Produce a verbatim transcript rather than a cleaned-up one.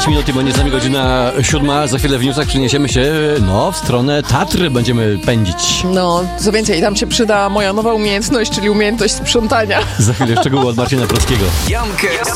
pięć minut i będzie z nami godzina siódma. Za chwilę w newsach przeniesiemy się, no, w stronę Tatry będziemy pędzić. No, co więcej, tam się przyda moja nowa umiejętność, czyli umiejętność sprzątania. Za chwilę szczegóły od Marcina Proskiego. Jankę